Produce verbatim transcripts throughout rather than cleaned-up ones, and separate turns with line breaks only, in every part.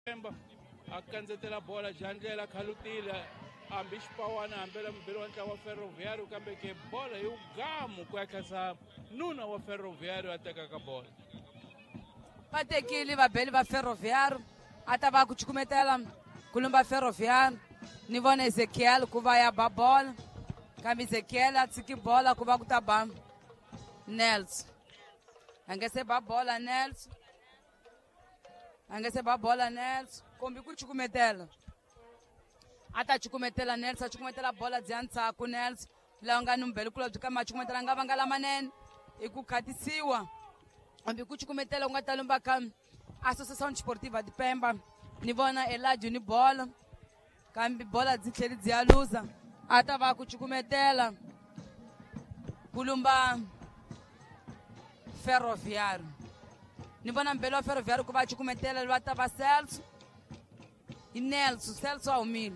Pemba akandzetela bola jandlela khalutile hambi xipawana hambela mbili wa ntlawa wa Ferroviário kambe ke bola hi ugamu ku ya khasa nuna wa Ferroviário a tekaka bola
vatekile vabeli va Ferroviário a ta va ku cukumetela ku lumba Ferroviário ni vona Ezequiel ku va ya ba bola kambe Ezequiel a tshiki bola ku va ku ta ba Nelson a nge se ba bola Nelson a nge se ba bola Nelson kombi ku cukumetela a ta cukumetela Nelson a cukumetela bola bya ntshaku Nelson laha nga ni mbheli kulobye kambe a cukumetela nga vanga lamanene hi ku khatisiwa hambi ku cukumetela ku nga ta lumba ka Associação Desportiva de Pemba ni vona Eladio ni bola kambe bola byi tlheli byi ya luza a ta va ku cukumetela ku lumba Ferroviário ni vona mbheli wa Ferroviário ku va cukumetela lwa ta va Celso hi Nelson Celso a humile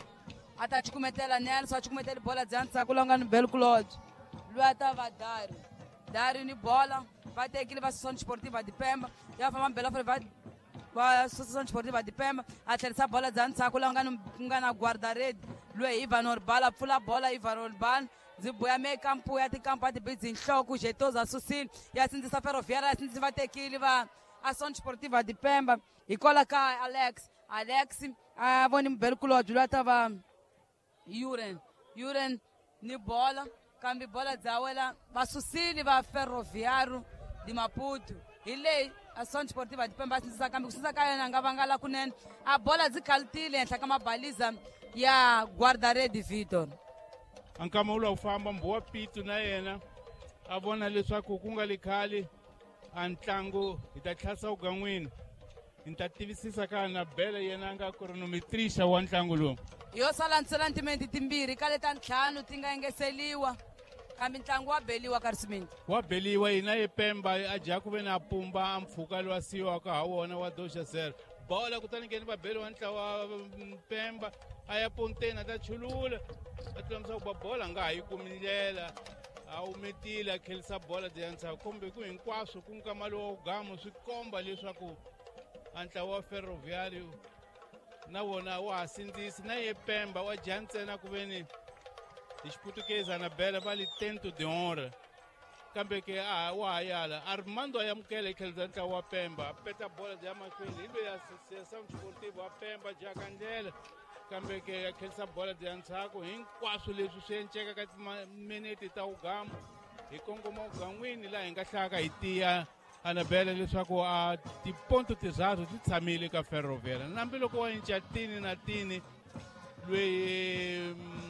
a ta cukumetela Nelson a cukumetela bola bya ntshaku laha nga ni mbheli kulobye lwa ta va Dario Dario ni bola va tekile va Associação Desportiva de Pemba ya famba mbheli wa va Associação Desportiva de Pemba a tlherisa bola bya ntshaku laha ku nga na guarda-rede loyi Ivan Orbal a pfula bola Ivan Orbal byi boya mekampu ya tikampu a ti bidzi nhloko Jetoza Susile ya sindzisa Ferroviário ya sindzisi va tekile va Associação Desportiva de Pemba hi kola ka Alex Alex a voni mbheli kulobye loyi a ta va Uren Uren ni bola kambe bola bya wela vasusile va Ferroviário de Maputo hi leyi Associação Desportiva de Pemba a sindzisa kambe ku sindzisa ka yena a nga vangala kunene a bola byi khalutile henhla ka mabaliza ya guarda-rede Vitor
ankama wu wu famba mbowa Pitu na yena a vona leswaku ku nga li khale a ntlangu hi ta tlhasa ugan'wini hi ta tivisisa ka na bele yena a nga cronometrisha wa ntlangu lowu
yo sala ntsena timenti timbirhi ka leta ntlhanu ti nga engeseliwa kambe ntlangu wa beliwa karisimenti
wa beliwa hina ye Pemba a dya ku ve na pumba a mpfhuka lowu a siyiwaka ha wona wa Doxa Zero bola kutani ngeni vabeli wa ntlawa wa Pemba a ya ponteni a ta chulula a tiva leswaku ba bola a nga ha yi kumi ndlela a umetile a khelisa bola bya ntshaku kumbe ku hinkwaswo ku nkama lowa ugamu swi komba leswaku a ntlawa wa Ferroviário na wona wa ha sindzisi na ye Pemba wa dya ntsena ku ve ni hi xiputukezi ana bela va li tento de honra kambe ke a wa ha yala Armando a yamukela hi tlhelo bya ntlawa wa Pemba a peta bola bya mahlweni hi loyi Associação Desportiva wa Pemba jaka ndlela kambe ke a khelisa bola bya ntshaku hinkwaswo leswi swi enceka ka timinete ta ugamu hi kongoma ugan'wini laha hi nga hlaka hi tiya anabela leswaku a tiponto tizathu ti tshamile ka Ferroviário nambiloko wa inca tini na tini loyi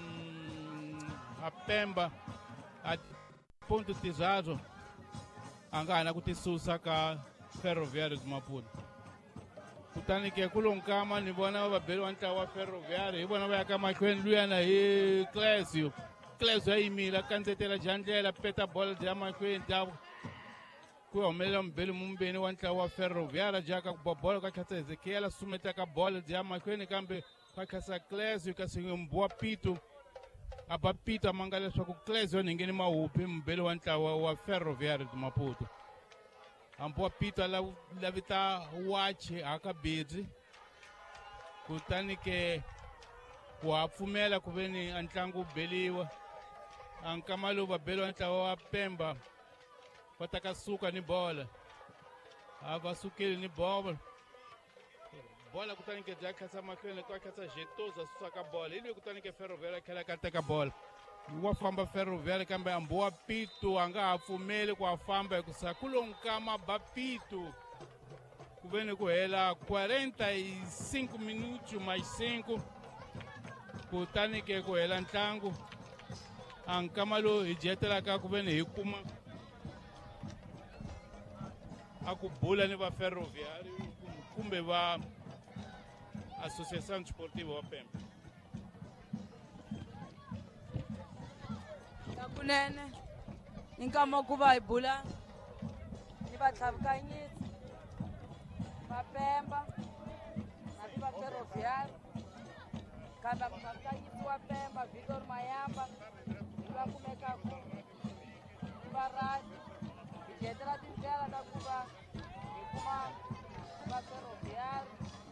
a Pemba a ponto tizathu a nga ha na ku tisusa ka Ferroviário de Maputo kutani ke ku lonkama ni vona vabeli wa ntlawa wa Ferroviário hi vona va yaka mahlweni luyana hi Clésio Clésio a yimile a kandzetela jandlela peta bola bya mahlweni bya ku humelela mbheli mumbeni wa ntlawa wa Ferroviário a jaka ku bobola ka khasa Ezequiel a susumetaka bola bya mahlweni kambe ka khasa Clésio kasi mbowa Pitu a ba Pitu a manga leswaku Clésio ni ngeni mahupi mbheli wa ntlawa wa Ferroviário de Maputo ambowa Pitu a lavita wachi haka bidzi kutani ke ku ha pfumela ku ve ni a ntlangu wu beliwa a nkama lowu vabeli wa ntlawa wa Pemba va ta ka suka ni bola a va sukile ni bola bola kutani ke bya khasa mahlweni ka khasa Jetoza susaka bola hi loyi kutani ke Ferroviário a khela ka teka bola wa famba Ferroviário kambe a mbowa Pitu a nga ha pfumeli ku a famba hikusa ku lonkama ba Pitu ku ve ni ku hela quarenta e cinco minutos mais cinco kutani ke ku hela ntlangu a nkama lowu hi jetelaka ku ve ni hi kuma a ku bula ni va Ferroviário kumbe va Associação Desportiva wa Pemba
kunene i nkama ku va hi bula ni vatlhavikanyisi va Pemba na ti va Ferroviário kambe mutlhavikanyisi wa Pemba Vitor Mayamba hi va kumekaku ni va rati hi jetela tindlela ta ku va hi kuma va Ferroviário